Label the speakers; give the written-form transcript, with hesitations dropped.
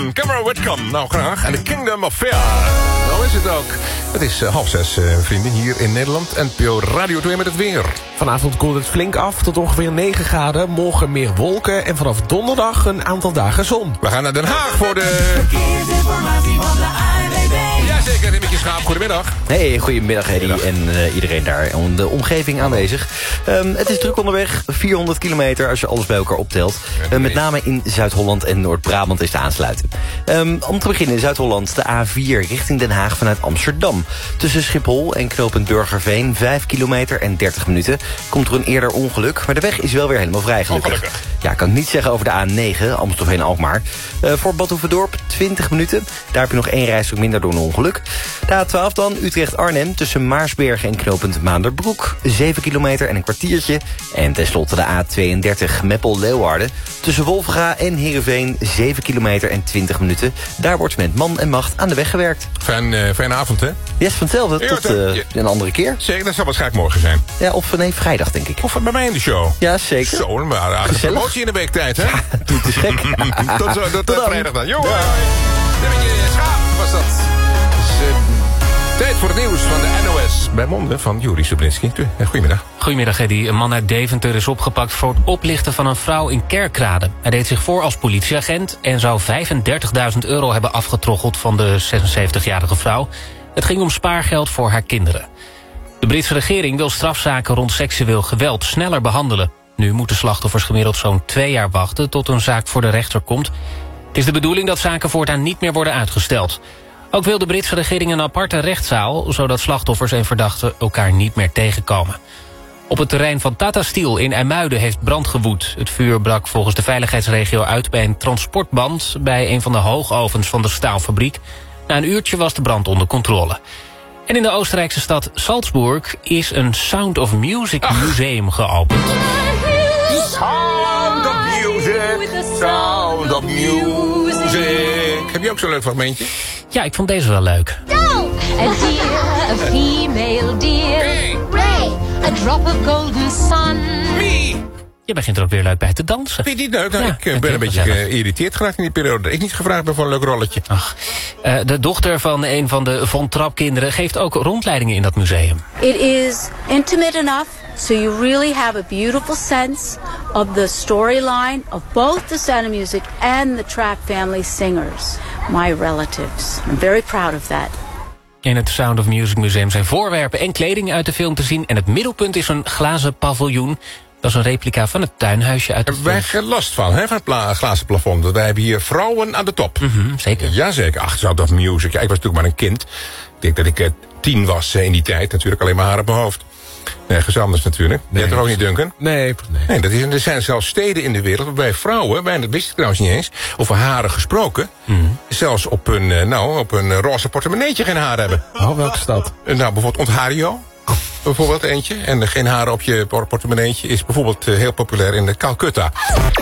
Speaker 1: Cameron Whitcomb. Nou, graag. En The Kingdom of Fear. Nou is het ook. Het is 5:30, vrienden, hier in Nederland. NPO Radio 2 met het weer.
Speaker 2: Vanavond koelt het flink af tot ongeveer 9 graden. Morgen meer wolken en vanaf donderdag een aantal dagen zon.
Speaker 1: We gaan naar Den Haag voor de...
Speaker 3: Verkeersinformatie van de ANWB.
Speaker 1: Jazeker, Rimmetje Schaap. Goedemiddag.
Speaker 4: Hey, goedemiddag Eddy en iedereen daar in de omgeving aanwezig. Het is druk onderweg, 400 kilometer als je alles bij elkaar optelt. Met name in Zuid-Holland en Noord-Brabant is te aansluiten. Om te beginnen in Zuid-Holland de A4 richting Den Haag vanuit Amsterdam. Tussen Schiphol en knooppunt Burgerveen 5 kilometer en 30 minuten. Komt er een eerder ongeluk, maar de weg is wel weer helemaal vrij gelukkig. Ja, kan ik niet zeggen over de A9, Amstelveen-Alkmaar. Voor Bad Hoeverdorp 20 minuten. Daar heb je nog 1 rijstrook minder door een ongeluk. De A12 dan, Utrecht-Arnhem, tussen Maarsbergen en knooppunt Maanderbroek. 7 kilometer en een kwartiertje. En tenslotte de A32, Meppel-Leeuwarden. Tussen Wolvenga en Heerenveen 7 kilometer en 20 minuten. Daar wordt met man en macht aan de weg gewerkt.
Speaker 1: Fijne avond, hè?
Speaker 4: Yes, van hetzelfde. Tot een andere keer.
Speaker 1: Zeker, dat zal waarschijnlijk morgen zijn.
Speaker 4: Ja, of nee, vrijdag, denk ik.
Speaker 1: Of bij mij in de show.
Speaker 4: Ja, zeker.
Speaker 1: Zo, een aardige promotie in de week tijd, hè?
Speaker 4: Ja, het is gek.
Speaker 1: Tot vrijdag dan. Jongen. Rimmetje Schaap was dat. Tijd voor het nieuws van de NOS. Bij monden van Juri Sublinski. Goedemiddag.
Speaker 5: Goedemiddag, Eddy. Een man uit Deventer is opgepakt voor het oplichten van een vrouw in Kerkrade. Hij deed zich voor als politieagent en zou €35.000 hebben afgetroggeld van de 76-jarige vrouw. Het ging om spaargeld voor haar kinderen. De Britse regering wil strafzaken rond seksueel geweld sneller behandelen. Nu moeten slachtoffers gemiddeld zo'n 2 jaar wachten tot een zaak voor de rechter komt. Het is de bedoeling dat zaken voortaan niet meer worden uitgesteld. Ook wil de Britse regering een aparte rechtszaal, zodat slachtoffers en verdachten elkaar niet meer tegenkomen. Op het terrein van Tata Steel in IJmuiden heeft brand gewoed. Het vuur brak volgens de veiligheidsregio uit bij een transportband bij een van de hoogovens van de staalfabriek. Na een uurtje was de brand onder controle. En in de Oostenrijkse stad Salzburg is een Sound of Music museum geopend.
Speaker 1: Sound of Music, Sound of Music. Heb je ook zo'n leuk fragmentje?
Speaker 5: Ja, ik vond deze wel leuk.
Speaker 6: Go! A deer, a female deer.
Speaker 1: Hey.
Speaker 6: Ray, a drop of golden sun.
Speaker 1: Me.
Speaker 5: Je begint er ook weer leuk bij te dansen.
Speaker 1: Vind je het niet leuk? Nou,
Speaker 5: Ja,
Speaker 1: ik
Speaker 5: vind
Speaker 1: ben
Speaker 5: ik
Speaker 1: een beetje
Speaker 5: gezellig.
Speaker 1: geïrriteerd geraakt in die periode. Dat ik niet gevraagd ben voor een leuk rolletje.
Speaker 5: Ach, de dochter van een van de Von Trapp kinderen geeft ook rondleidingen in dat museum.
Speaker 7: It is intimate enough so you really have a beautiful sense of the storyline of both the Sound of Music and the Trapp family singers, my relatives. I'm very proud of that.
Speaker 5: In het Sound of Music Museum zijn voorwerpen en kleding uit de film te zien. En het middelpunt is een glazen paviljoen. Dat is een replica van het tuinhuisje uit de
Speaker 1: Hebben wij
Speaker 5: film.
Speaker 1: geen last van, hè, van het glazen plafond? Want wij hebben hier vrouwen aan de top.
Speaker 5: Zeker.
Speaker 1: Jazeker. Ach, Sound of Music. Ja, ik was natuurlijk maar een kind. Ik denk dat ik 10 was in die tijd. Natuurlijk alleen maar haar op mijn hoofd. Nergens anders natuurlijk.
Speaker 2: Nee,
Speaker 1: Jij toch ook niet, Duncan?
Speaker 2: Nee.
Speaker 1: Nee, er zijn zelfs steden in de wereld waarbij vrouwen, dat wist ik trouwens niet eens, over haren gesproken, zelfs op hun roze portemonneetje geen haar hebben.
Speaker 2: Oh, welke stad?
Speaker 1: Nou, bijvoorbeeld Ontario, bijvoorbeeld eentje. En geen haren op je portemonneetje is bijvoorbeeld heel populair in de Calcutta.